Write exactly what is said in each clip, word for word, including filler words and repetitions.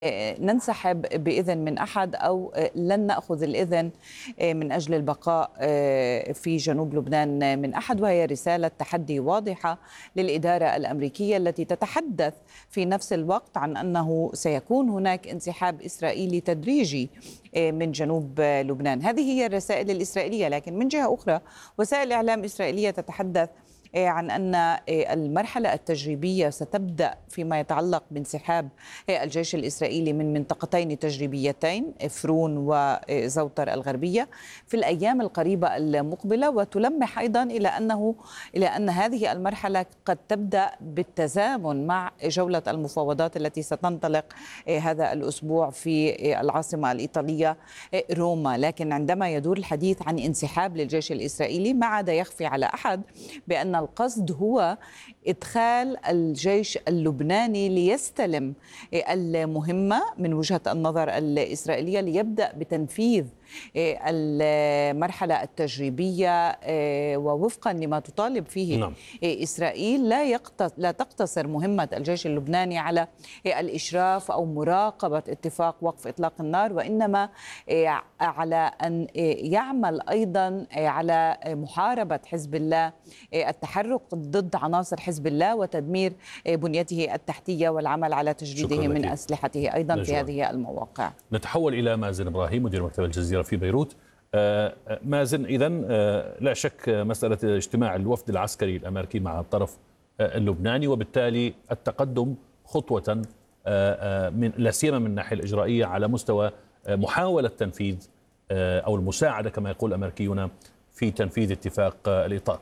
ننسحب بإذن من أحد أو لن نأخذ الإذن من أجل البقاء في جنوب لبنان من أحد، وهي رسالة تحدي واضحة للإدارة الأمريكية التي تتحدث في نفس الوقت عن أنه سيكون هناك انسحاب إسرائيلي تدريجي من جنوب لبنان. هذه هي الرسائل الإسرائيلية، لكن من جهة أخرى وسائل إعلام إسرائيلية تتحدث عن أن المرحلة التجريبية ستبدأ فيما يتعلق بانسحاب الجيش الإسرائيلي من منطقتين تجريبيتين، فرون وزوتر الغربية، في الأيام القريبة المقبلة، وتلمح أيضا إلى أنه إلى أن هذه المرحلة قد تبدأ بالتزامن مع جولة المفاوضات التي ستنطلق هذا الأسبوع في العاصمة الإيطالية روما. لكن عندما يدور الحديث عن انسحاب للجيش الإسرائيلي ما عاد يخفي على أحد بأن القصد هو إدخال الجيش اللبناني ليستلم المهمة من وجهة النظر الإسرائيلية، ليبدأ بتنفيذ المرحلة التجريبية، ووفقا لما تطالب فيه نعم. إسرائيل لا, لا تقتصر مهمة الجيش اللبناني على الإشراف أو مراقبة اتفاق وقف إطلاق النار، وإنما على أن يعمل أيضا على محاربة حزب الله، التحرك ضد عناصر حزب الله وتدمير بنيته التحتية والعمل على تجريده من أسلحته أيضا نجوان. في هذه المواقع. نتحول إلى مازن إبراهيم مدير مكتب الجزيرة في بيروت. مازن، إذن لا شك مسألة اجتماع الوفد العسكري الأمريكي مع الطرف اللبناني، وبالتالي التقدم خطوة من لا سيما من الناحية الإجرائية على مستوى محاولة تنفيذ أو المساعدة كما يقول الأمريكيون في تنفيذ اتفاق الإيطال.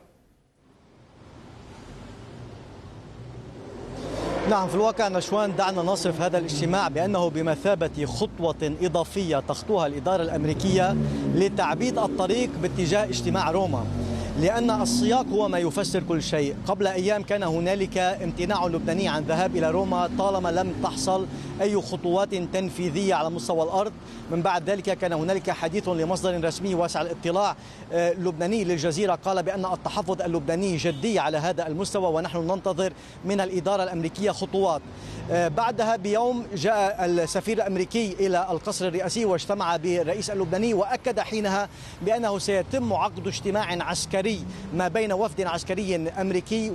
نعم، في الواقع نشوان دعنا نصف هذا الاجتماع بأنه بمثابة خطوة إضافية تخطوها الإدارة الأمريكية لتعبيد الطريق باتجاه اجتماع روما، لأن السياق هو ما يفسر كل شيء. قبل أيام كان هنالك امتناع لبناني عن الذهاب إلى روما طالما لم تحصل أي خطوات تنفيذية على مستوى الأرض. من بعد ذلك كان هنالك حديث لمصدر رسمي واسع الاطلاع لبناني للجزيرة قال بأن التحفظ اللبناني جدي على هذا المستوى ونحن ننتظر من الإدارة الأمريكية خطوات. بعدها بيوم جاء السفير الأمريكي إلى القصر الرئاسي واجتمع بالرئيس اللبناني، وأكد حينها بأنه سيتم عقد اجتماع عسكري ما بين وفد عسكري أمريكي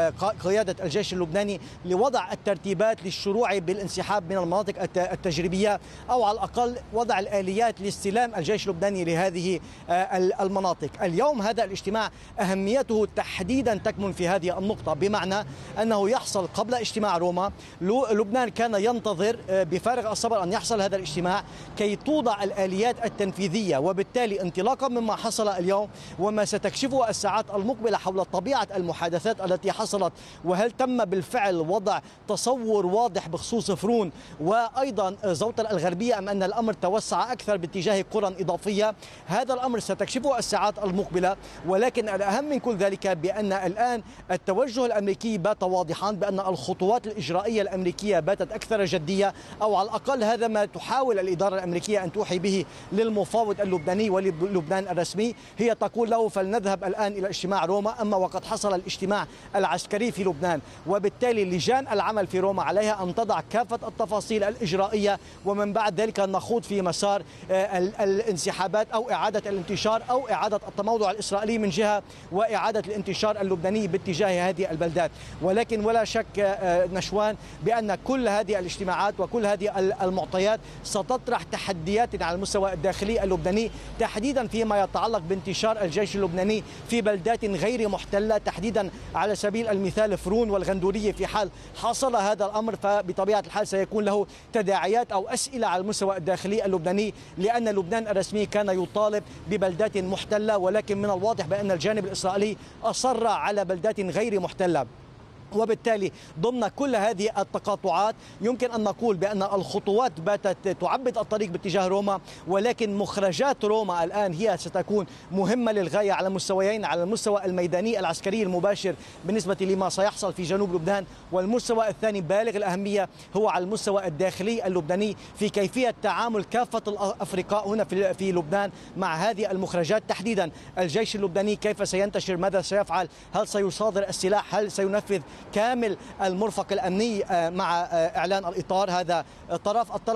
وقيادة الجيش اللبناني لوضع الترتيبات للشروع بالانسحاب من المناطق التجريبية، أو على الأقل وضع الآليات لاستلام الجيش اللبناني لهذه المناطق. اليوم هذا الاجتماع أهميته تحديدا تكمن في هذه النقطة، بمعنى أنه يحصل قبل اجتماع روما. لبنان كان ينتظر بفارغ الصبر أن يحصل هذا الاجتماع كي توضع الآليات التنفيذية، وبالتالي انطلاقا مما حصل اليوم وما ستكشفه الساعات المقبلة حول طبيعة المحادثات التي حصلت، وهل تم بالفعل وضع تصور واضح بخصوص فرون وأيضا زوتر الغربية أم أن الأمر توسع أكثر باتجاه قرى إضافية، هذا الأمر ستكشفه الساعات المقبلة. ولكن الأهم من كل ذلك بأن الآن التوجه الأمريكي بات واضحا، بأن الخطوات الإجرائية الأمريكية باتت أكثر جدية، أو على الأقل هذا ما تحاول الإدارة الأمريكية أن توحي به للمفاوض اللبناني وللبنان الرسمي. هي تقول له فلنذهب الآن إلى اجتماع روما، أما وقد حصل الاجتماع العسكري في لبنان، وبالتالي لجان العمل في روما عليها أن تضع كافة التفاصيل الإجرائية، ومن بعد ذلك نخوض في مسار الانسحابات أو إعادة الانتشار أو إعادة التموضع الإسرائيلي من جهة، وإعادة الانتشار اللبناني باتجاه هذه البلدات. ولكن ولا شك نشوان بأن كل هذه الاجتماعات وكل هذه المعطيات ستطرح تحديات على المستوى الداخلي اللبناني، تحديدا فيما يتعلق بانتشار الجيش اللبناني في بلدات غير محتلة، تحديدا على سبيل المثال فرون والغندورية. في حال حصل هذا الأمر فبطبيعة الحال سيكون له تداعيات أو أسئلة على المستوى الداخلي اللبناني، لأن لبنان الرسمي كان يطالب ببلدات محتلة، ولكن من الواضح بأن الجانب الإسرائيلي أصر على بلدات غير محتلة. وبالتالي ضمن كل هذه التقاطعات يمكن أن نقول بأن الخطوات باتت تعبد الطريق باتجاه روما، ولكن مخرجات روما الآن هي ستكون مهمة للغاية على مستويين: على المستوى الميداني العسكري المباشر بالنسبة لما سيحصل في جنوب لبنان، والمستوى الثاني بالغ الأهمية هو على المستوى الداخلي اللبناني في كيفية تعامل كافة الأفرقاء هنا في لبنان مع هذه المخرجات، تحديدا الجيش اللبناني كيف سينتشر، ماذا سيفعل، هل سيصادر السلاح، هل سينفذ كامل المرفق الأمني مع إعلان الإطار. هذا طرف الطرف